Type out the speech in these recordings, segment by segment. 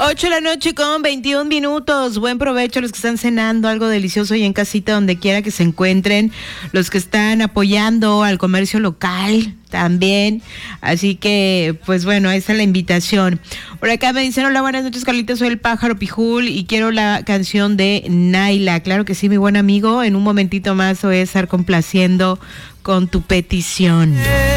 8 de la noche con 21 minutos. Buen provecho a los que están cenando algo delicioso y en casita, donde quiera que se encuentren. Los que están apoyando al comercio local también. Así que, pues bueno, esa es la invitación. Por acá me dicen: hola, buenas noches, Carlita, soy el Pájaro Pijul y quiero la canción de Naila. Claro que sí, mi buen amigo. En un momentito más voy a estar complaciendo con tu petición.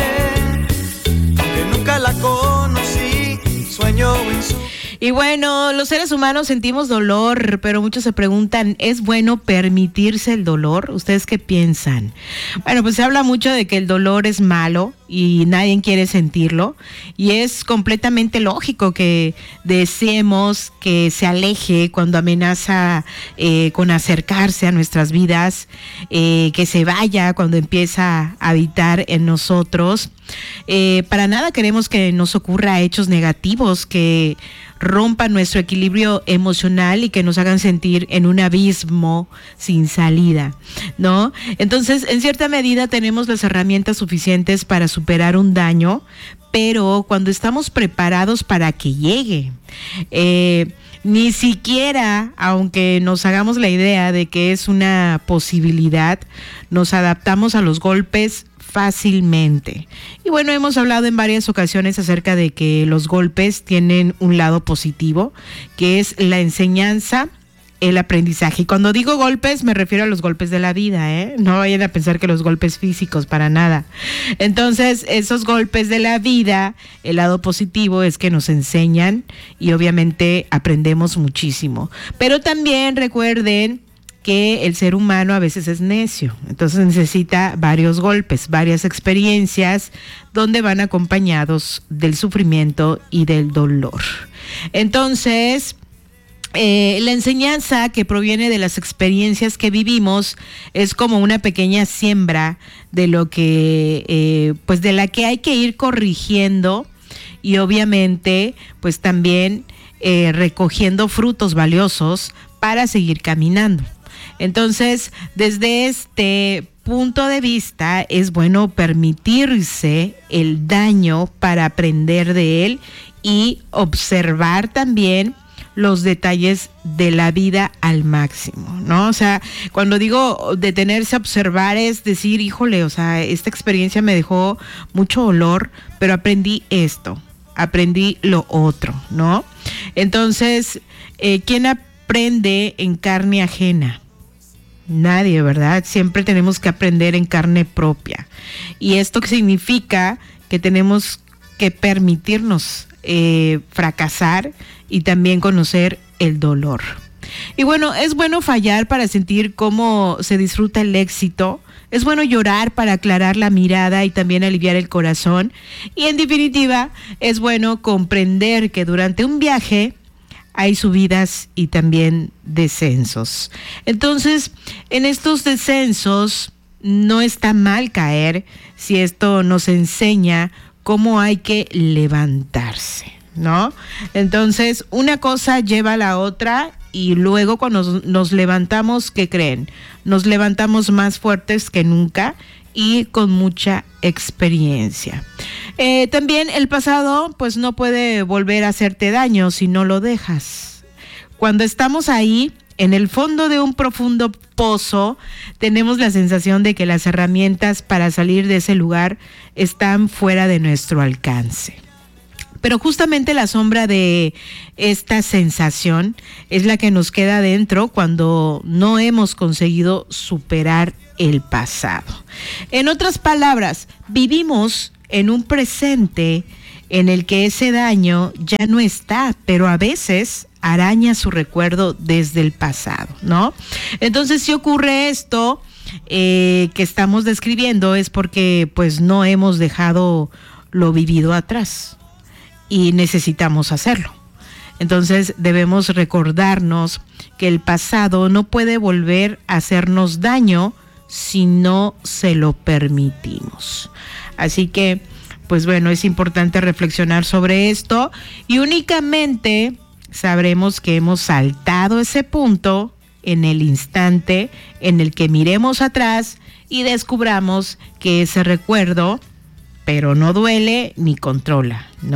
Aunque nunca la conocí, sueño en su... Y bueno, los seres humanos sentimos dolor, pero muchos se preguntan, ¿es bueno permitirse el dolor? ¿Ustedes qué piensan? Bueno, pues se habla mucho de que el dolor es malo y nadie quiere sentirlo, y es completamente lógico que deseemos que se aleje cuando amenaza con acercarse a nuestras vidas, que se vaya cuando empieza a habitar en nosotros. Para nada queremos que nos ocurra hechos negativos que rompan nuestro equilibrio emocional y que nos hagan sentir en un abismo sin salida, ¿no? Entonces, en cierta medida tenemos las herramientas suficientes para superar un daño, pero cuando estamos preparados para que llegue, ni siquiera, aunque nos hagamos la idea de que es una posibilidad, nos adaptamos a los golpes fácilmente. Y bueno, hemos hablado en varias ocasiones acerca de que los golpes tienen un lado positivo, que es la enseñanza, el aprendizaje. Y cuando digo golpes me refiero a los golpes de la vida, no vayan a pensar que los golpes físicos, para nada. Entonces, esos golpes de la vida, el lado positivo es que nos enseñan y obviamente aprendemos muchísimo. Pero también recuerden que el ser humano a veces es necio, entonces necesita varios golpes, varias experiencias donde van acompañados del sufrimiento y del dolor. Entonces, la enseñanza que proviene de las experiencias que vivimos es como una pequeña siembra de lo que, pues de la que hay que ir corrigiendo y obviamente, pues también recogiendo frutos valiosos para seguir caminando. Entonces, desde este punto de vista, es bueno permitirse el daño para aprender de él y observar también los detalles de la vida al máximo, ¿no? O sea, cuando digo detenerse a observar es decir, híjole, o sea, esta experiencia me dejó mucho dolor, pero aprendí esto, aprendí lo otro, ¿no? Entonces, ¿quién aprende en carne ajena? Nadie, ¿verdad? Siempre tenemos que aprender en carne propia. Y esto significa que tenemos que permitirnos fracasar y también conocer el dolor. Y bueno, es bueno fallar para sentir cómo se disfruta el éxito. Es bueno llorar para aclarar la mirada y también aliviar el corazón. Y en definitiva, es bueno comprender que durante un viaje hay subidas y también descensos. Entonces, en estos descensos no está mal caer si esto nos enseña cómo hay que levantarse, ¿no? Entonces, una cosa lleva a la otra y luego cuando nos levantamos, ¿qué creen? Nos levantamos más fuertes que nunca y con mucha experiencia. También el pasado pues no puede volver a hacerte daño si no lo dejas. Cuando estamos ahí, en el fondo de un profundo pozo, tenemos la sensación de que las herramientas para salir de ese lugar están fuera de nuestro alcance. Pero justamente la sombra de esta sensación es la que nos queda dentro cuando no hemos conseguido superar el pasado. En otras palabras, vivimos en un presente en el que ese daño ya no está, pero a veces araña su recuerdo desde el pasado, ¿no? Entonces, si ocurre esto que estamos describiendo, es porque pues no hemos dejado lo vivido atrás y necesitamos hacerlo. Entonces debemos recordarnos que el pasado no puede volver a hacernos daño si no se lo permitimos. Así que, pues bueno, es importante reflexionar sobre esto y únicamente sabremos que hemos saltado ese punto en el instante en el que miremos atrás y descubramos que ese recuerdo, pero no duele ni controla, ¿no?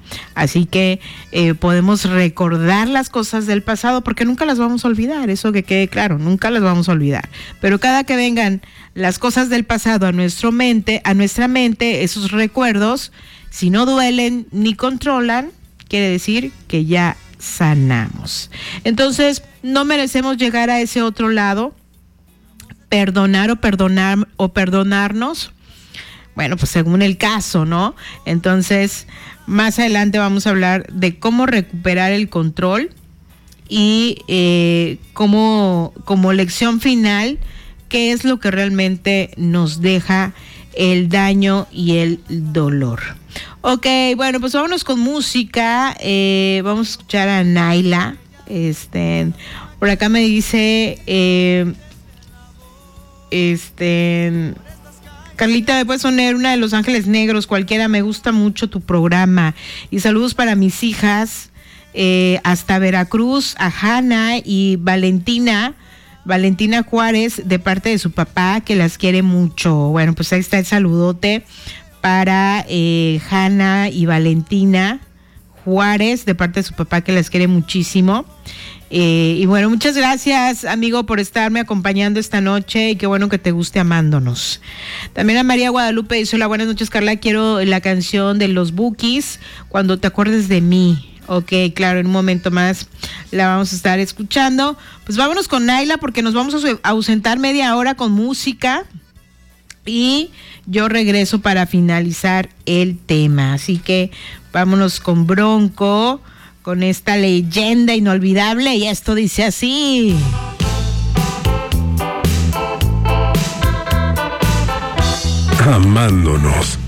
Así que podemos recordar las cosas del pasado porque nunca las vamos a olvidar, eso que quede claro, nunca las vamos a olvidar. Pero cada que vengan las cosas del pasado a nuestra mente, esos recuerdos, si no duelen ni controlan, quiere decir que ya sanamos. Entonces, no merecemos llegar a ese otro lado, perdonar o perdonarnos. Bueno, pues según el caso, ¿no? Entonces, más adelante vamos a hablar de cómo recuperar el control y como lección final, qué es lo que realmente nos deja el daño y el dolor. Ok, bueno, pues vámonos con música. Vamos a escuchar a Naila. Por acá me dice, Carlita, ¿me puedes poner una de Los Ángeles Negros? Cualquiera, me gusta mucho tu programa. Y saludos para mis hijas, hasta Veracruz, a Hanna y Valentina Juárez, de parte de su papá, que las quiere mucho. Bueno, pues ahí está el saludote para Hanna y Valentina Juárez, de parte de su papá, que las quiere muchísimo. Y bueno, muchas gracias, amigo, por estarme acompañando esta noche, y qué bueno que te guste Amándonos. También a María Guadalupe dice: hola, buenas noches, Carla, quiero la canción de los Bukis, Cuando te acuerdes de mí. Ok, claro, en un momento más la vamos a estar escuchando. Pues vámonos con Naila, porque nos vamos a ausentar media hora con música y yo regreso para finalizar el tema. Así que vámonos con Bronco, con esta leyenda inolvidable, y esto dice así. Amándonos.